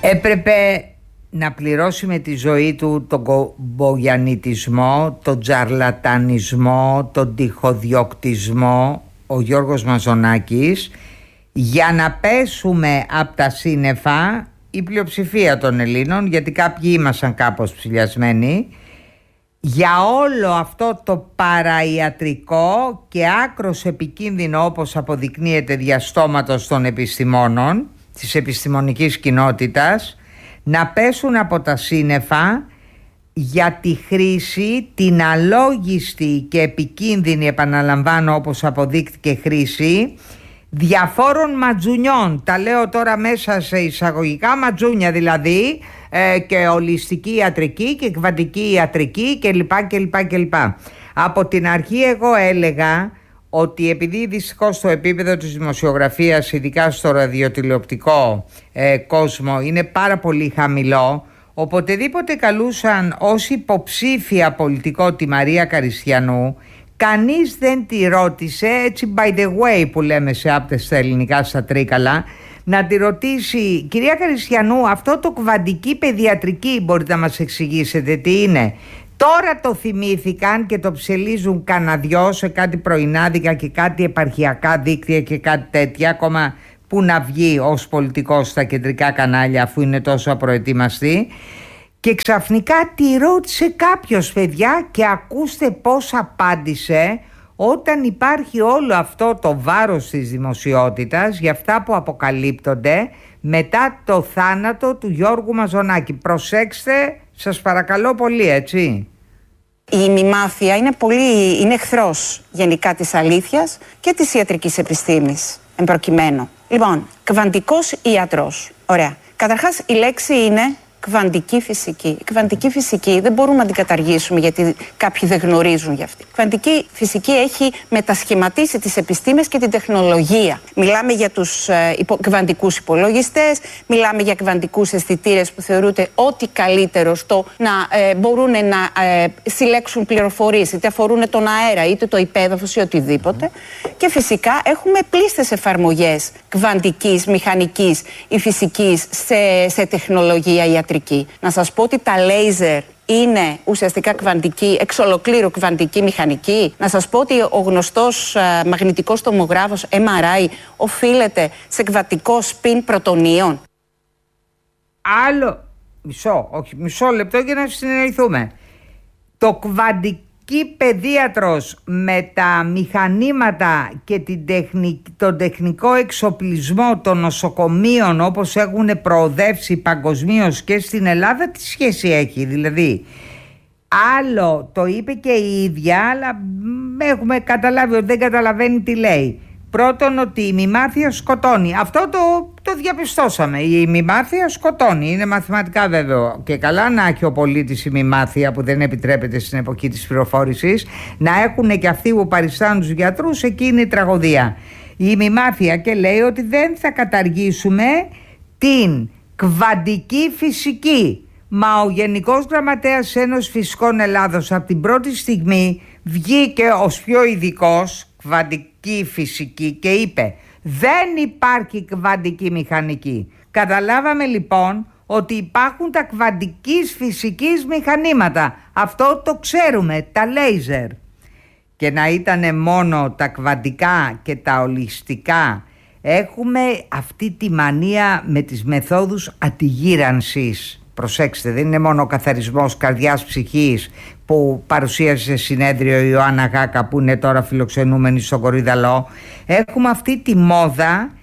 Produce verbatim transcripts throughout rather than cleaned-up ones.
Έπρεπε να πληρώσει με τη ζωή του τον κομπογιαννιτισμό, τον τζαρλατανισμό, τον τυχοδιοκτισμό ο Γιώργος Μαζονάκης, για να πέσουμε από τα σύννεφα η πλειοψηφία των Ελλήνων, γιατί κάποιοι ήμασταν κάπως ψηλιασμένοι, για όλο αυτό το παραϊατρικό και άκρος επικίνδυνο, όπως αποδεικνύεται διαστόματος των επιστημόνων της επιστημονικής κοινότητας, να πέσουν από τα σύννεφα για τη χρήση, την αλόγιστη και επικίνδυνη, επαναλαμβάνω, όπως αποδείχτηκε, χρήση διαφόρων ματζουνιών. Τα λέω τώρα μέσα σε εισαγωγικά, ματζούνια δηλαδή, ε, και ολιστική ιατρική και κβαντική ιατρική κλπ. κλπ, κλπ. Από την αρχή εγώ έλεγα ότι επειδή δυστυχώς το επίπεδο της δημοσιογραφίας, ειδικά στο ραδιοτηλεοπτικό ε, κόσμο, είναι πάρα πολύ χαμηλό, οποτεδήποτε καλούσαν ως υποψήφια πολιτικό τη Μαρία Καριστιανού, κανείς δεν τη ρώτησε, έτσι by the way που λέμε σε άπτες στα ελληνικά, στα τρίκαλα, να τη ρωτήσει, κυρία Καριστιανού, αυτό το κβαντική παιδιατρική μπορείτε να μας εξηγήσετε τι είναι? Τώρα το θυμήθηκαν και το ψελίζουν καναδιό σε κάτι πρωινάδικα και κάτι επαρχιακά δίκτυα και κάτι τέτοια, ακόμα που να βγει ως πολιτικός στα κεντρικά κανάλια αφού είναι τόσο απροετοίμαστοι. Και ξαφνικά τη ρώτησε κάποιος, παιδιά, και ακούστε πώς απάντησε όταν υπάρχει όλο αυτό το βάρος της δημοσιότητας για αυτά που αποκαλύπτονται μετά το θάνατο του Γιώργου Μαζονάκη. Προσέξτε, σας παρακαλώ πολύ, έτσι. Η ημιμάθεια είναι, πολύ, είναι εχθρός γενικά της αλήθειας και της ιατρικής επιστήμης, εν προκειμένου. Λοιπόν, κβαντικός ιατρός. Ωραία. Καταρχάς η λέξη είναι κβαντική φυσική. Η κβαντική φυσική δεν μπορούμε να την καταργήσουμε γιατί κάποιοι δεν γνωρίζουν γι' αυτή. Η κβαντική φυσική έχει μετασχηματίσει τις επιστήμες και την τεχνολογία. Μιλάμε για τους ε, υπο, κβαντικούς υπολογιστές, μιλάμε για κβαντικούς αισθητήρες που θεωρούνται ό,τι καλύτερο στο να ε, μπορούν να ε, συλλέξουν πληροφορίες, είτε αφορούν τον αέρα, είτε το υπέδαφος ή οτιδήποτε. Mm. Και φυσικά έχουμε πλήστες εφαρμογές κβαντικής, μηχανικής ή φυσικής σε, σε τεχνολογία ιατρική. Να σας πω ότι τα λέιζερ είναι ουσιαστικά κβαντική, εξ ολοκλήρου κβαντική μηχανική. Να σας πω ότι ο γνωστός α, μαγνητικός τομογράφος εμ αρ άι οφείλεται σε κβαντικό σπιν πρωτονίων. Άλλο, μισό, όχι, μισό λεπτό για να συνεννοηθούμε. Το κβαντική παιδίατρος με τα μηχανήματα και την τεχνη, τον τεχνικό εξοπλισμό των νοσοκομείων όπως έχουν προοδεύσει παγκοσμίως και στην Ελλάδα, τι σχέση έχει? Δηλαδή, άλλο το είπε και η ίδια, αλλά έχουμε καταλάβει ότι δεν καταλαβαίνει τι λέει. Πρώτον, ότι η ημιμάθεια σκοτώνει. Αυτό το, το διαπιστώσαμε. Η ημιμάθεια σκοτώνει. Είναι μαθηματικά βέβαιο. Και καλά να έχει ο πολίτης ημιμάθεια, που δεν επιτρέπεται στην εποχή της πληροφόρησης, να έχουν και αυτοί που παριστάνουν τους γιατρούς, εκείνη η τραγωδία. Η ημιμάθεια, και λέει ότι δεν θα καταργήσουμε την κβαντική φυσική. Μα ο Γενικός Γραμματέας της Ένωσης Φυσικών Ελλάδος από την πρώτη στιγμή βγήκε ως πιο ειδικός κβαντική φυσική και είπε δεν υπάρχει κβαντική μηχανική. Καταλάβαμε λοιπόν ότι υπάρχουν τα κβαντικής φυσικής μηχανήματα. Αυτό το ξέρουμε, τα λέιζερ. Και να ήταν μόνο τα κβαντικά και τα ολιστικά. Έχουμε αυτή τη μανία με τις μεθόδους αντιγύρανσης. Προσέξτε, δεν είναι μόνο ο καθαρισμός καρδιάς ψυχής που παρουσίασε σε συνέδριο η Ιωάννα Γάκα, που είναι τώρα φιλοξενούμενη στον Κορυδαλό. Έχουμε αυτή τη μόδα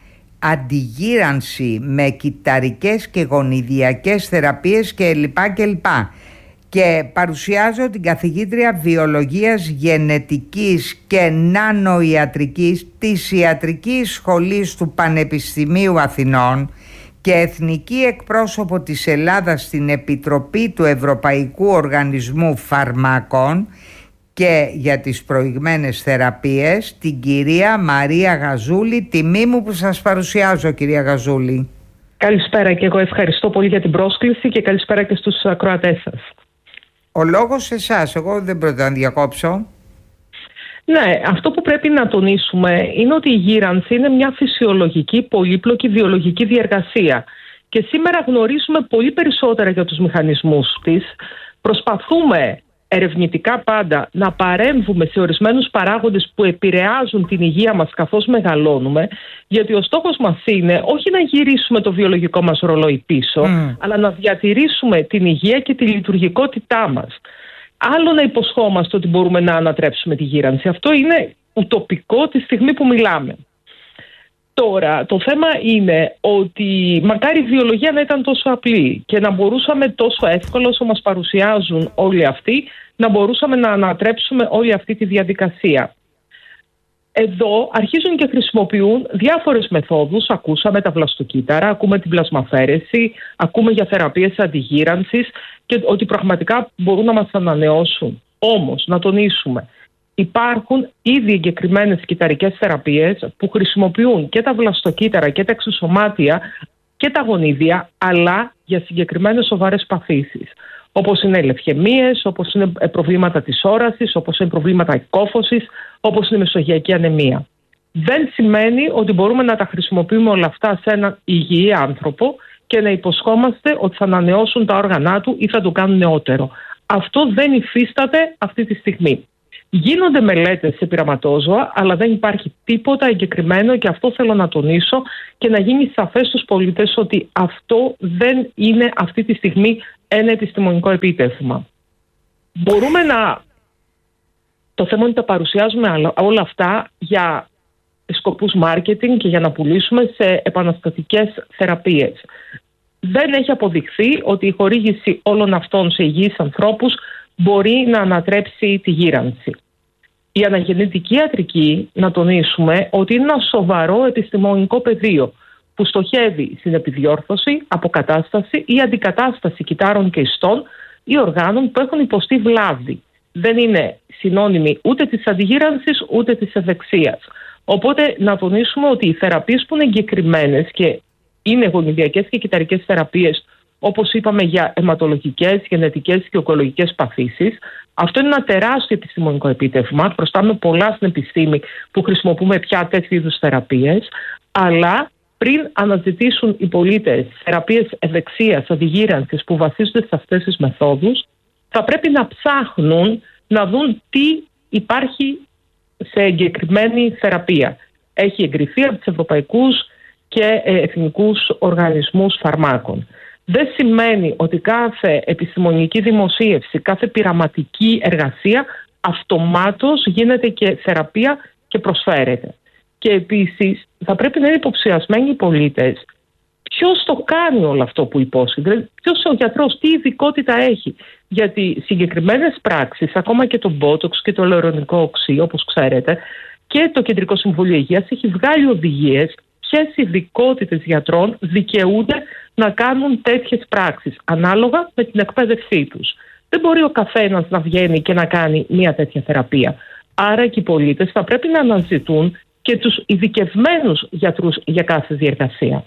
αντιγύρανση με κυταρικές και γονιδιακές θεραπείες κλπ. κλπ. Και παρουσιάζω την καθηγήτρια βιολογίας γενετικής και νανοϊατρικής της Ιατρικής Σχολής του Πανεπιστημίου Αθηνών και εθνική εκπρόσωπο της Ελλάδας στην Επιτροπή του Ευρωπαϊκού Οργανισμού Φαρμάκων και για τις προηγμένες θεραπείες, την κυρία Μαρία Γαζούλη. Τιμή μου που σας παρουσιάζω, κυρία Γαζούλη. Καλησπέρα και εγώ ευχαριστώ πολύ για την πρόσκληση και καλησπέρα και στους ακροατές σας. Ο λόγος σε εσάς, εγώ δεν πρέπει να διακόψω. Ναι, αυτό που πρέπει να τονίσουμε είναι ότι η γύρανση είναι μια φυσιολογική, πολύπλοκη βιολογική διεργασία Και σήμερα γνωρίζουμε πολύ περισσότερα για τους μηχανισμούς της. Προσπαθούμε ερευνητικά πάντα να παρέμβουμε σε ορισμένους παράγοντες που επηρεάζουν την υγεία μας καθώς μεγαλώνουμε, γιατί ο στόχος μας είναι όχι να γυρίσουμε το βιολογικό μας ρολόι πίσω, mm. αλλά να διατηρήσουμε την υγεία και τη λειτουργικότητά μας. Άλλο να υποσχόμαστε ότι μπορούμε να ανατρέψουμε τη γύρανση. Αυτό είναι ουτοπικό τη στιγμή που μιλάμε. Τώρα, το θέμα είναι ότι μακάρι η βιολογία να ήταν τόσο απλή και να μπορούσαμε τόσο εύκολα όσο μας παρουσιάζουν όλοι αυτοί, να μπορούσαμε να ανατρέψουμε όλη αυτή τη διαδικασία. Εδώ αρχίζουν και χρησιμοποιούν διάφορες μεθόδους. Ακούσαμε τα βλαστοκύτταρα, ακούμε την πλασμαφέρεση, ακούμε για θεραπείες αντιγύρανσης και ότι πραγματικά μπορούν να μας ανανεώσουν. Όμως, να τονίσουμε, υπάρχουν ήδη εγκεκριμένες κυτταρικές θεραπείες που χρησιμοποιούν και τα βλαστοκύτταρα και τα εξωσωμάτια και τα γονίδια, αλλά για συγκεκριμένες σοβαρές παθήσεις. Όπως είναι λευχαιμίες, όπως είναι προβλήματα της όρασης, όπως είναι προβλήματα κόφωσης, όπως είναι η μεσογειακή ανεμία. Δεν σημαίνει ότι μπορούμε να τα χρησιμοποιούμε όλα αυτά σε έναν υγιή άνθρωπο και να υποσχόμαστε ότι θα ανανεώσουν τα όργανά του ή θα το κάνουν νεότερο. Αυτό δεν υφίσταται αυτή τη στιγμή. Γίνονται μελέτες σε πειραματόζωα, αλλά δεν υπάρχει τίποτα εγκεκριμένο και αυτό θέλω να τονίσω και να γίνει σαφές στους πολίτες ότι αυτό δεν είναι αυτή τη στιγμή ένα επιστημονικό επίτευγμα. Μπορούμε να... Το θέμα είναι ότι τα παρουσιάζουμε όλα αυτά για σκοπούς marketing και για να πουλήσουμε σε επαναστατικές θεραπείες. Δεν έχει αποδειχθεί ότι η χορήγηση όλων αυτών σε υγιείς ανθρώπους μπορεί να ανατρέψει τη γύρανση. Η αναγεννητική ιατρική, να τονίσουμε, ότι είναι ένα σοβαρό επιστημονικό πεδίο που στοχεύει στην επιδιόρθωση, αποκατάσταση ή αντικατάσταση κυττάρων και ιστών ή οργάνων που έχουν υποστεί βλάβη. Δεν είναι συνώνυμη ούτε της αντιγύρανσης ούτε της ευεξίας. Οπότε να τονίσουμε ότι οι θεραπείες που είναι εγκεκριμένες και είναι γονιδιακές και κυτταρικές θεραπείες, όπως είπαμε για αιματολογικές, γενετικές και ογκολογικές παθήσεις, αυτό είναι ένα τεράστιο επιστημονικό επίτευγμα. Χρωστάμε πολλά στην επιστήμη που χρησιμοποιούμε πια τέτοιου είδους θεραπείες, αλλά πριν αναζητήσουν οι πολίτες θεραπείες ευεξίας, αντιγύρανσης που βασίζονται σε αυτές τις μεθόδους, θα πρέπει να ψάχνουν να δουν τι υπάρχει σε εγκεκριμένη θεραπεία. Έχει εγκριθεί από τους ευρωπαϊκούς και εθνικούς οργανισμούς φαρμάκων. Δεν σημαίνει ότι κάθε επιστημονική δημοσίευση, κάθε πειραματική εργασία αυτομάτως γίνεται και θεραπεία και προσφέρεται. Και επίσης θα πρέπει να είναι υποψιασμένοι οι πολίτες ποιος το κάνει όλο αυτό που υπόσχεται, ποιος ο γιατρός, τι ειδικότητα έχει. Γιατί συγκεκριμένες πράξεις, ακόμα και το Botox και το λιωρονικό οξύ, όπως ξέρετε, και το Κεντρικό Συμβούλιο Υγείας έχει βγάλει οδηγίες ποιες ειδικότητες γιατρών δικαιούνται να κάνουν τέτοιες πράξεις, ανάλογα με την εκπαίδευσή τους. Δεν μπορεί ο καθένας να βγαίνει και να κάνει μια τέτοια θεραπεία. Άρα και οι πολίτες θα πρέπει να αναζητούν και τους ειδικευμένους γιατρούς για κάθε διεργασία.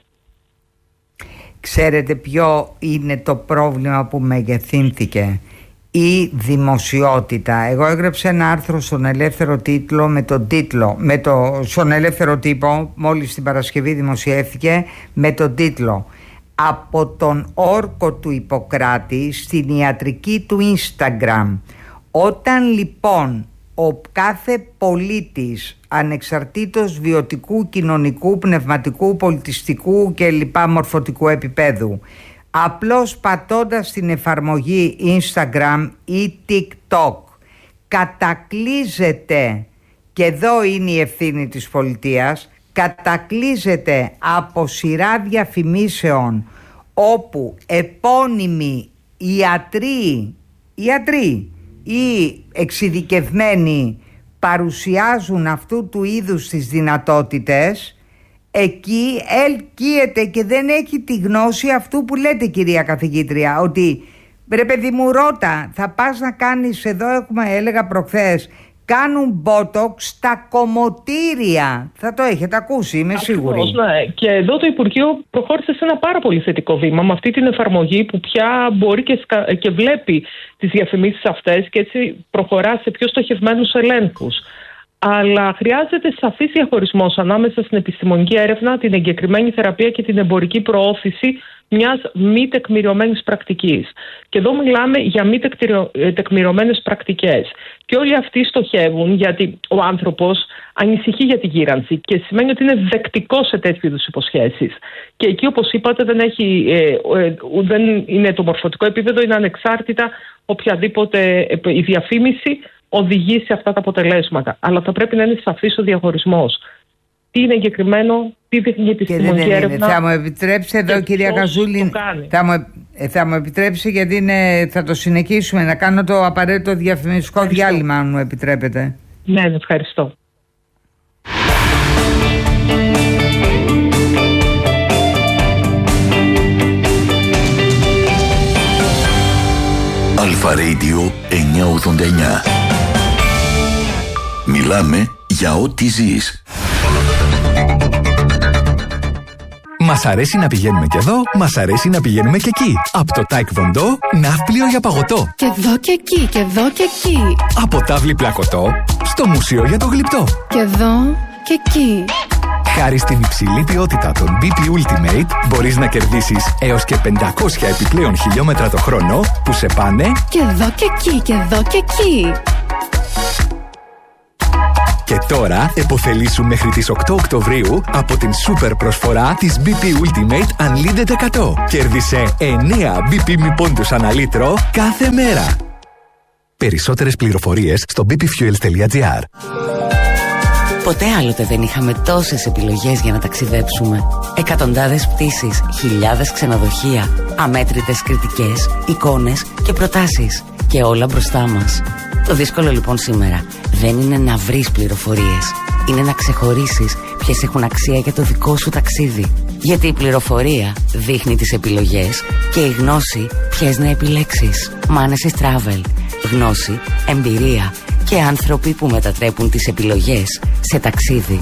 Ξέρετε ποιο είναι το πρόβλημα που μεγεθύνθηκε? Η δημοσιότητα. Εγώ έγραψα ένα άρθρο στον Ελεύθερο Τίτλο με τον τίτλο, με το, στον Ελεύθερο Τύπο, μόλις την Παρασκευή δημοσιεύθηκε, με τον τίτλο «Από τον όρκο του Ιπποκράτη στην ιατρική του Instagram». Όταν λοιπόν ο κάθε πολίτης, ανεξαρτήτως βιωτικού, κοινωνικού, πνευματικού, πολιτιστικού και λοιπά μορφωτικού επίπεδου, απλώς πατώντας την εφαρμογή Instagram ή TikTok, κατακλείζεται, και εδώ είναι η ευθύνη της πολιτείας, κατακλείζεται από σειρά διαφημίσεων όπου επώνυμοι ιατροί, ιατροί ή εξειδικευμένοι παρουσιάζουν αυτού του είδους τις δυνατότητες. Εκεί ελκύεται και δεν έχει τη γνώση αυτού που λέτε, κυρία καθηγήτρια, ότι ρε παιδί μου, ρώτα, θα πας να κάνεις, εδώ έχουμε, έλεγα προχθές, κάνουν botox στα κομμωτήρια. Θα το έχετε ακούσει, είμαι σίγουρη. Ναι. Και εδώ το Υπουργείο προχώρησε σε ένα πάρα πολύ θετικό βήμα με αυτή την εφαρμογή που πια μπορεί και, σκα... και βλέπει τις διαφημίσεις αυτές και έτσι προχωρά σε πιο στοχευμένους ελέγχους. Αλλά χρειάζεται σαφής διαχωρισμός ανάμεσα στην επιστημονική έρευνα, την εγκεκριμένη θεραπεία και την εμπορική προώθηση μιας μη τεκμηριωμένης πρακτικής. Και εδώ μιλάμε για μη τεκμηριωμένες πρακτικές. Και όλοι αυτοί στοχεύουν γιατί ο άνθρωπος ανησυχεί για τη γύρανση και σημαίνει ότι είναι δεκτικός σε τέτοιου είδους υποσχέσεις. Και εκεί, όπως είπατε, δεν, έχει, ε, ε, δεν είναι το μορφωτικό επίπεδο, είναι ανεξάρτητα οποιαδήποτε ε, η διαφήμιση οδηγεί σε αυτά τα αποτελέσματα. Αλλά θα πρέπει να είναι σαφής ο διαχωρισμός. Τι είναι εγκεκριμένο, τι δείχνει η επιστημονική έρευνα. Θα μου επιτρέψει εδώ, κυρία Γαζούλη, θα μου, θα μου επιτρέψει, γιατί είναι, θα το συνεχίσουμε, να κάνω το απαραίτητο διαφημιστικό ευχαριστώ. διάλειμμα, αν μου επιτρέπετε. Ναι, ευχαριστώ. Αλφα Radio εννιακόσια ογδόντα εννιά. Μιλάμε για ό,τι ζεις. Μας αρέσει να πηγαίνουμε και εδώ, μας αρέσει να πηγαίνουμε και εκεί. Από το Taekwondo, ναύπλιο για παγωτό. Και εδώ και εκεί, και εδώ και εκεί. Από τάβλη πλακωτό, στο μουσείο για το γλυπτό. Και εδώ και εκεί. Χάρη στην υψηλή ποιότητα των μπι πι Ultimate, μπορείς να κερδίσεις έως και πεντακόσια επιπλέον χιλιόμετρα το χρόνο που σε πάνε και εδώ και εκεί, και εδώ και εκεί. Και τώρα επωφελήσου μέχρι τις οκτώ Οκτωβρίου από την σούπερ προσφορά της μπι πι Ultimate Unlimited εκατό. Κέρδισε εννέα μπι πι μη πόντους ανά λίτρο κάθε μέρα. Περισσότερες πληροφορίες στο μπι πι fuels τελεία τζι άρ. Ποτέ άλλοτε δεν είχαμε τόσες επιλογές για να ταξιδέψουμε. Εκατοντάδες πτήσεις, χιλιάδες ξενοδοχεία, αμέτρητες κριτικές, εικόνες και προτάσεις. Και όλα μπροστά μας. Το δύσκολο λοιπόν σήμερα δεν είναι να βρεις πληροφορίες. Είναι να ξεχωρίσεις ποιες έχουν αξία για το δικό σου ταξίδι. Γιατί η πληροφορία δείχνει τις επιλογές και η γνώση ποιες να επιλέξεις. Manesis Travel. Γνώση, εμπειρία και άνθρωποι που μετατρέπουν τις επιλογές σε ταξίδι.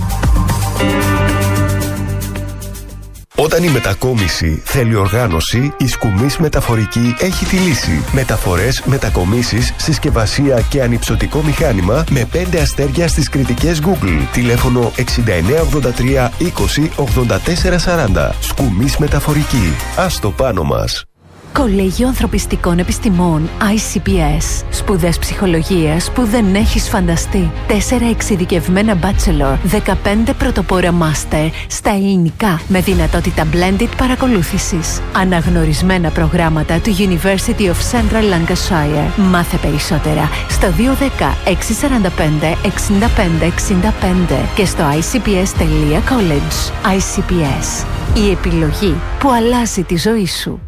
Όταν η μετακόμιση θέλει οργάνωση, η Σκουμής Μεταφορική έχει τη λύση. Μεταφορές, μετακομίσεις, συσκευασία και ανυψωτικό μηχάνημα με πέντε αστέρια στις κριτικές Google. Τηλέφωνο εξήντα εννέα ογδόντα τρία είκοσι ογδόντα τέσσερα σαράντα. Σκουμής Μεταφορική. Ας το πάνω μας. Κολέγιο Ανθρωπιστικών Επιστημών άι σι πι ες. Σπουδές ψυχολογίας που δεν έχεις φανταστεί. Τέσσερα εξειδικευμένα bachelor, δεκαπέντε πρωτοπόρα master στα ελληνικά με δυνατότητα blended παρακολούθησης. Αναγνωρισμένα προγράμματα του University of Central Lancashire. Μάθε περισσότερα στο δύο ένα μηδέν έξι τέσσερα πέντε εξήντα πέντε εξήντα πέντε και στο άι σι πι ες τελεία college. άι σι πι ες. Η επιλογή που αλλάζει τη ζωή σου.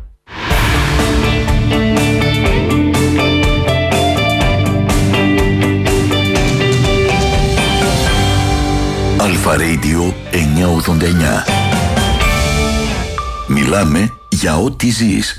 Αλφα Radio εννιακόσια ογδόντα εννιά. Μιλάμε για ό,τι ζεις.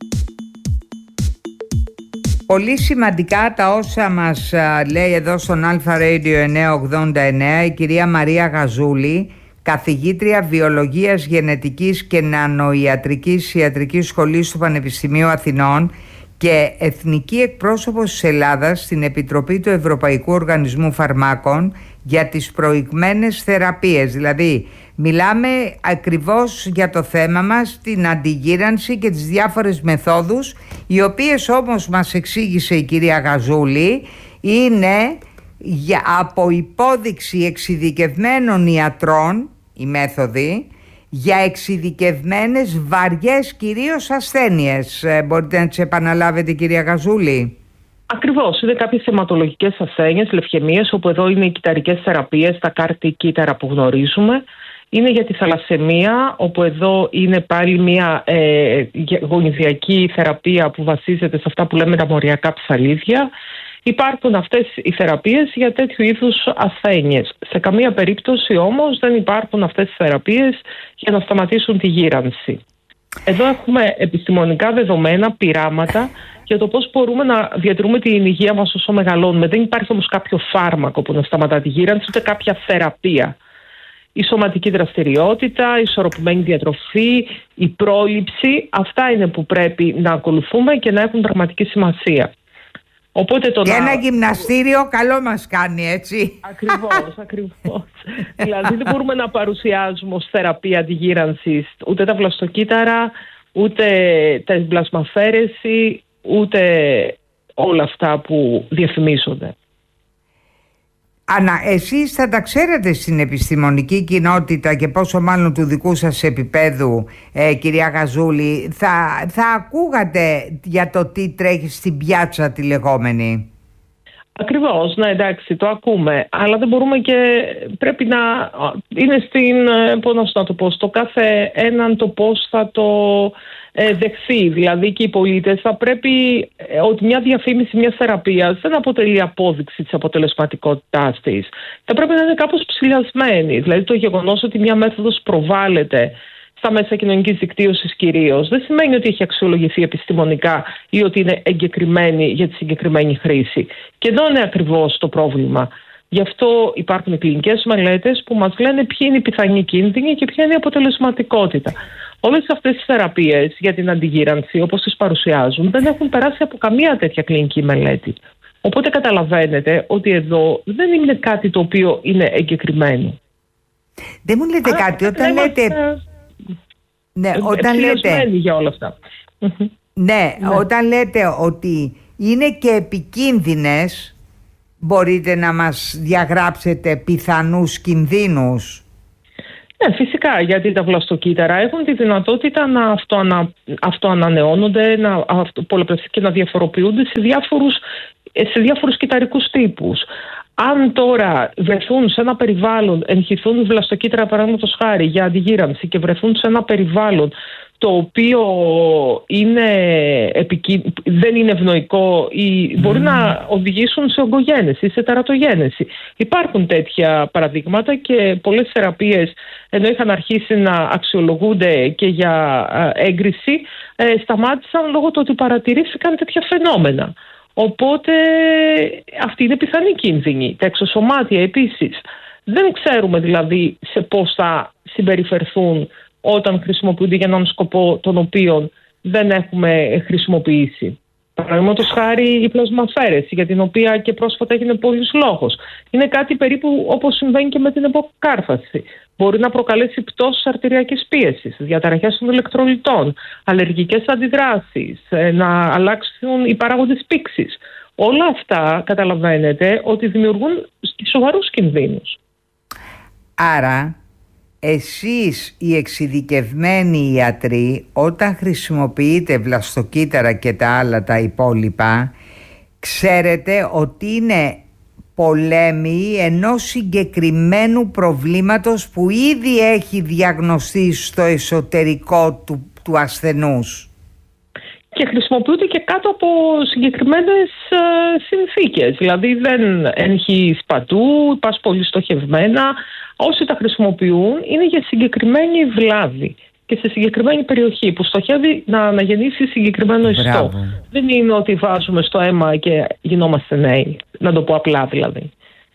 Πολύ σημαντικά τα όσα μας λέει εδώ στον Αλφα Radio εννιακόσια ογδόντα εννιά η κυρία Μαρία Γαζούλη, καθηγήτρια βιολογίας, γενετικής και νανοϊατρικής ιατρικής σχολής του Πανεπιστημίου Αθηνών και εθνική εκπρόσωπος της Ελλάδας στην Επιτροπή του Ευρωπαϊκού Οργανισμού Φαρμάκων για τις προηγμένες θεραπείες. Δηλαδή μιλάμε ακριβώς για το θέμα μας, την αντιγύρανση και τις διάφορες μεθόδους, οι οποίες όμως μας εξήγησε η κυρία Γαζούλη είναι για, από υπόδειξη εξειδικευμένων ιατρών οι μέθοδοι για εξειδικευμένες βαριές κυρίως ασθένειες. Ε, μπορείτε να τις επαναλάβετε, κυρία Γαζούλη? Ακριβώς, είναι κάποιες αιματολογικές ασθένειες, λευχαιμίες, όπου εδώ είναι οι κυταρικές θεραπείες, τα κάρτη κύτταρα που γνωρίζουμε. Είναι για τη θαλασσαιμία, όπου εδώ είναι πάλι μια ε, γονιδιακή θεραπεία που βασίζεται σε αυτά που λέμε τα μοριακά ψαλίδια. Υπάρχουν αυτές οι θεραπείες για τέτοιου είδους ασθένειες. Σε καμία περίπτωση όμως δεν υπάρχουν αυτές τις θεραπείες για να σταματήσουν τη γύρανση. Εδώ έχουμε επιστημονικά δεδομένα, πειράματα για το πώς μπορούμε να διατηρούμε την υγεία μας όσο μεγαλώνουμε. Δεν υπάρχει όμως κάποιο φάρμακο που να σταματά τη γύρανση, ούτε κάποια θεραπεία. Η σωματική δραστηριότητα, η ισορροπημένη διατροφή, η πρόληψη, αυτά είναι που πρέπει να ακολουθούμε και να έχουν πραγματική σημασία. Οπότε το και να... ένα γυμναστήριο καλό μας κάνει, έτσι. Ακριβώς, ακριβώς. Δηλαδή δεν μπορούμε να παρουσιάζουμε ως θεραπεία αντιγύρανσης ούτε τα βλαστοκύτταρα, ούτε τα εμπλασμαφέρεση, ούτε όλα αυτά που διαφημίζονται. Ανά, εσείς θα τα ξέρετε στην επιστημονική κοινότητα και πόσο μάλλον του δικού σας επίπεδου, ε, κυρία Γαζούλη, θα, θα ακούγατε για το τι τρέχει στην πιάτσα τη λεγόμενη. Ακριβώς, ναι, εντάξει, το ακούμε, αλλά δεν μπορούμε και πρέπει να είναι στην, πώς να το πω, στο κάθε έναν το πώς θα το ε, δεχθεί. Δηλαδή και οι πολίτες θα πρέπει, ε, ότι μια διαφήμιση μιας θεραπείας δεν αποτελεί απόδειξη της αποτελεσματικότητάς της. Θα πρέπει να είναι κάπως ψηλιασμένη. Δηλαδή το γεγονός ότι μια μέθοδος προβάλλεται στα μέσα κοινωνικής δικτύωσης κυρίως, δεν σημαίνει ότι έχει αξιολογηθεί επιστημονικά ή ότι είναι εγκεκριμένη για τη συγκεκριμένη χρήση. Και εδώ είναι ακριβώς το πρόβλημα. Γι' αυτό υπάρχουν οι κλινικές μελέτες που μας λένε ποιοι είναι οι πιθανοί κίνδυνοι και ποια είναι η αποτελεσματικότητα. Όλες αυτές τις θεραπείες για την αντιγύρανση, όπως τις παρουσιάζουν, δεν έχουν περάσει από καμία τέτοια κλινική μελέτη. Οπότε καταλαβαίνετε ότι εδώ δεν είναι κάτι το οποίο είναι εγκεκριμένο. Δεν μου λέτε Άρα, κάτι, όταν λέτε... Είμαστε... Ναι, όταν λέτε... για όλα αυτά. Ναι, ναι, όταν λέτε ότι είναι και επικίνδυνες, μπορείτε να μας διαγράψετε πιθανούς κινδύνους? Ναι, φυσικά, γιατί τα βλαστοκύτταρα έχουν τη δυνατότητα να αυτοανα... αυτοανανεώνονται, να αυτο... και να διαφοροποιούνται σε διάφορους, σε διάφορους κυτταρικούς τύπους. Αν τώρα βρεθούν σε ένα περιβάλλον, εγχυθούν βλαστοκύτταρα παραδείγματος χάρη για αντιγύρανση και βρεθούν σε ένα περιβάλλον το οποίο είναι επικι... δεν είναι ευνοϊκό ή μπορεί mm. να οδηγήσουν σε ογκογένεση, σε τερατογένεση. Υπάρχουν τέτοια παραδείγματα και πολλές θεραπείες, ενώ είχαν αρχίσει να αξιολογούνται και για έγκριση, σταμάτησαν λόγω του ότι παρατηρήθηκαν τέτοια φαινόμενα. Οπότε αυτή είναι πιθανή κίνδυνη. Τα εξωσωμάτια επίσης. Δεν ξέρουμε δηλαδή σε πώς θα συμπεριφερθούν όταν χρησιμοποιούνται για έναν σκοπό τον οποίο δεν έχουμε χρησιμοποιήσει. Παραδείγματος χάρη η πλασμαφέρεση, για την οποία και πρόσφατα έγινε πολλής λόγος. Είναι κάτι περίπου όπως συμβαίνει και με την αποκάρφαση. Μπορεί να προκαλέσει πτώσεις αρτηριακής πίεσης, διαταραχές των ηλεκτρολιτών, αλλεργικές αντιδράσεις, να αλλάξουν οι παράγοντες πήξης. Όλα αυτά καταλαβαίνετε ότι δημιουργούν σοβαρούς κινδύνους. Άρα, εσείς οι εξειδικευμένοι ιατροί, όταν χρησιμοποιείτε βλαστοκύτταρα και τα άλλα τα υπόλοιπα, ξέρετε ότι είναι πολέμοι ενός συγκεκριμένου προβλήματος που ήδη έχει διαγνωστεί στο εσωτερικό του, του ασθενούς. Και χρησιμοποιούνται και κάτω από συγκεκριμένες ε, συνθήκες. Δηλαδή δεν έχει παντού, πας πολύ στοχευμένα. Όσοι τα χρησιμοποιούν είναι για συγκεκριμένη βλάβη και σε συγκεκριμένη περιοχή που στοχεύει να αναγεννήσει συγκεκριμένο ιστό. Δεν είναι ότι βάζουμε στο αίμα και γινόμαστε νέοι. Να το πω απλά δηλαδή.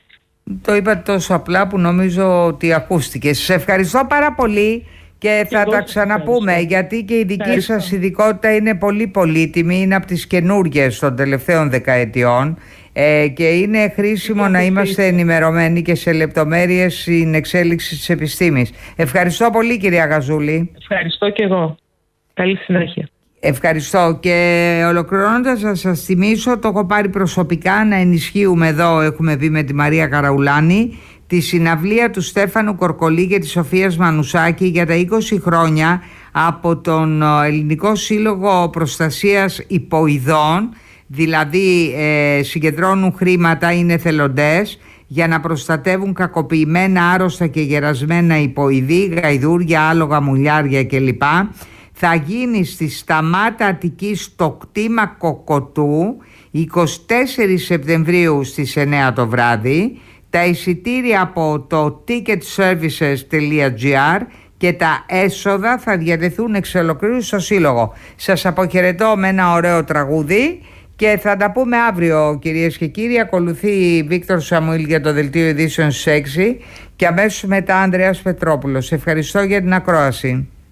Το είπατε τόσο απλά που νομίζω ότι ακούστηκε. Σας ευχαριστώ πάρα πολύ και θα τα ξαναπούμε, γιατί και η δική ευχαριστώ. σας ειδικότητα είναι πολύ πολύτιμη. Είναι από τις καινούργιες των τελευταίων δεκαετιών. Ε, και είναι χρήσιμο να είμαστε ενημερωμένοι και σε λεπτομέρειες στην εξέλιξη της επιστήμης. Ευχαριστώ πολύ, κυρία Γαζούλη. Ευχαριστώ και εγώ. Καλή συνέχεια. Ευχαριστώ. Και ολοκληρώνοντας, θα σας θυμίσω, το έχω πάρει προσωπικά, να ενισχύουμε εδώ, έχουμε πει με τη Μαρία Καραουλάνη, τη συναυλία του Στέφανου Κορκολή και της Σοφίας Μανουσάκη για τα είκοσι χρόνια από τον Ελληνικό Σύλλογο Προστασίας Υποειδών. Δηλαδή ε, συγκεντρώνουν χρήματα, είναι εθελοντές για να προστατεύουν κακοποιημένα, άρρωστα και γερασμένα υποειδή, γαϊδούρια, άλογα, μουλιάρια κλπ. Θα γίνει στη Σταμάτα Αττικής στο κτήμα Κοκοτού εικοστή τέταρτη Σεπτεμβρίου στις εννιά το βράδυ. Τα εισιτήρια από το ticketservices τελεία gr και τα έσοδα θα διατεθούν εξ ολοκλήρου στο Σύλλογο. Σας αποχαιρετώ με ένα ωραίο τραγούδι και θα τα πούμε αύριο, κυρίες και κύριοι. Ακολουθεί Βίκτορ Σαμουήλ για το Δελτίο Ειδήσεων στις έξι και αμέσως μετά Ανδρέας Πετρόπουλος. Ευχαριστώ για την ακρόαση.